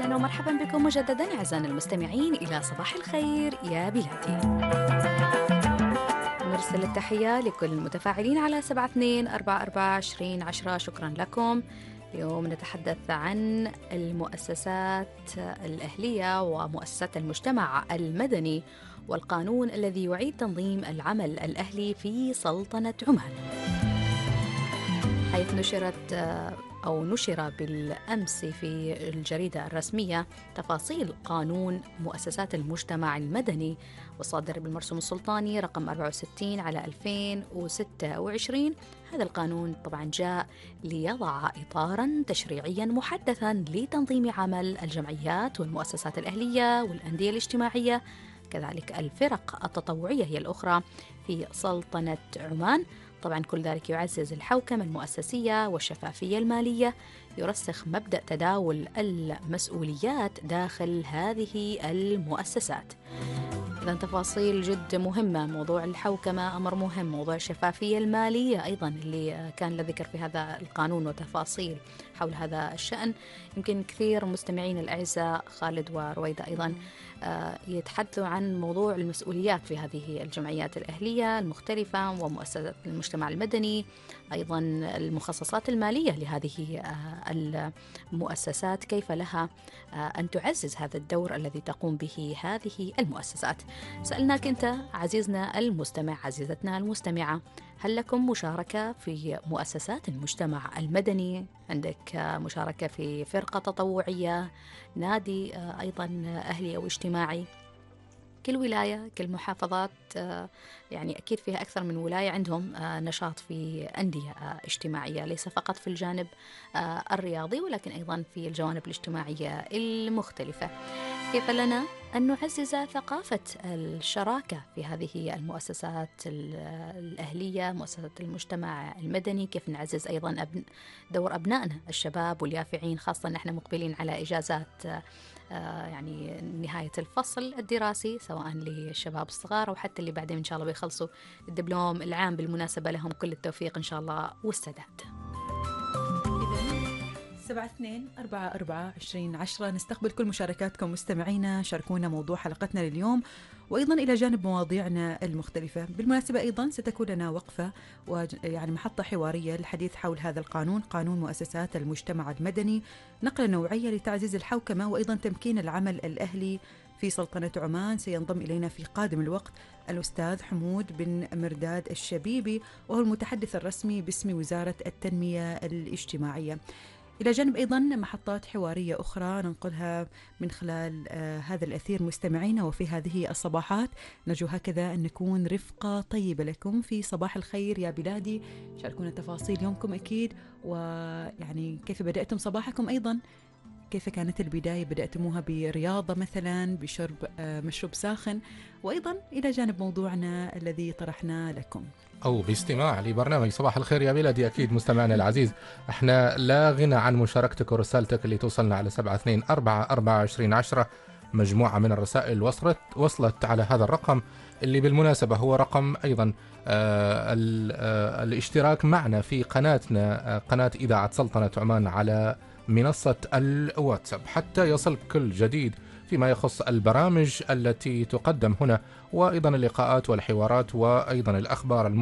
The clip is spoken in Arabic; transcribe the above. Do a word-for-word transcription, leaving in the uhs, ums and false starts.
أهلا ومرحبا بكم مجددا أعزائنا المستمعين إلى صباح الخير يا بلادي. نرسل التحية لكل المتفاعلين على سبعة اثنين أربعة أربعة عشرين عشرة. شكرا لكم. اليوم نتحدث عن المؤسسات الأهلية ومؤسسات المجتمع المدني والقانون الذي يعيد تنظيم العمل الأهلي في سلطنة عمان، حيث نشرت أو نشر بالأمس في الجريدة الرسمية تفاصيل قانون مؤسسات المجتمع المدني والصادر بالمرسوم السلطاني رقم أربعة وستين على ألفين وستة وعشرين. هذا القانون طبعا جاء ليضع إطارا تشريعيا محدثا لتنظيم عمل الجمعيات والمؤسسات الأهلية والأندية الاجتماعية، كذلك الفرق التطوعية هي الأخرى في سلطنة عمان. طبعا كل ذلك يعزز الحوكمة المؤسسية والشفافية المالية، يرسخ مبدأ تداول المسؤوليات داخل هذه المؤسسات. إذن تفاصيل جد مهمة، موضوع الحوكمة أمر مهم، موضوع الشفافية المالية أيضا اللي كان لذكر في هذا القانون وتفاصيل حول هذا الشأن. يمكن كثير مستمعين الأعزاء خالد ورويدة أيضا يتحدثوا عن موضوع المسؤوليات في هذه الجمعيات الأهلية المختلفة ومؤسسات المجتمع المدني، أيضا المخصصات المالية لهذه المؤسسات، كيف لها أن تعزز هذا الدور الذي تقوم به هذه المؤسسات. سألناك أنت عزيزنا المستمع، عزيزتنا المستمعة، هل لكم مشاركة في مؤسسات المجتمع المدني؟ عندك مشاركة في فرقة تطوعية، نادي أيضا أهلي أو اجتماعي؟ كل ولاية كل محافظات يعني أكيد فيها أكثر من ولاية عندهم نشاط في أندية اجتماعية، ليس فقط في الجانب الرياضي ولكن أيضا في الجوانب الاجتماعية المختلفة. كيف لنا أن نعزز ثقافة الشراكة في هذه المؤسسات الأهلية، مؤسسات المجتمع المدني؟ كيف نعزز أيضا دور أبنائنا الشباب واليافعين، خاصة نحن مقبلين على إجازات يعني نهاية الفصل الدراسي، سواء للشباب الصغار أو حتى اللي بعدين إن شاء الله بيخلصوا الدبلوم العام. بالمناسبة لهم كل التوفيق إن شاء الله والسداد. سبعة اثنين أربعة أربعة عشرين عشرة. نستقبل كل مشاركاتكم مستمعينا، شاركونا موضوع حلقتنا لليوم وأيضا إلى جانب مواضيعنا المختلفة. بالمناسبة أيضا ستكون لنا وقفة ويعني محطة حوارية للحديث حول هذا القانون، قانون مؤسسات المجتمع المدني، نقلة نوعية لتعزيز الحوكمة وأيضا تمكين العمل الأهلي في سلطنة عمان. سينضم إلينا في قادم الوقت الأستاذ حمود بن مرداد الشبيبي، وهو المتحدث الرسمي باسم وزارة التنمية الاجتماعية. إلى جانب أيضا محطات حوارية أخرى ننقلها من خلال آه هذا الأثير مستمعينا. وفي هذه الصباحات نرجو هكذا أن نكون رفقة طيبة لكم في صباح الخير يا بلادي. شاركونا تفاصيل يومكم أكيد، ويعني كيف بدأتم صباحكم، أيضا كيف كانت البداية، بدأتموها برياضة مثلا، بشرب آه مشروب ساخن، وأيضا إلى جانب موضوعنا الذي طرحنا لكم، أو باستماع لبرنامج صباح الخير يا بلادي. أكيد مستمعنا العزيز، احنا لا غنى عن مشاركتك ورسالتك اللي توصلنا على سبعة اثنين أربعة أربعة عشرين عشرة. مجموعة من الرسائل وصلت وصلت على هذا الرقم اللي بالمناسبة هو رقم أيضا آه آه الاشتراك معنا في قناتنا، آه قناة إذاعة سلطنة عمان على منصة الواتساب، حتى يصل كل جديد فيما يخص البرامج التي تقدم هنا، وأيضا اللقاءات والحوارات وأيضا الأخبار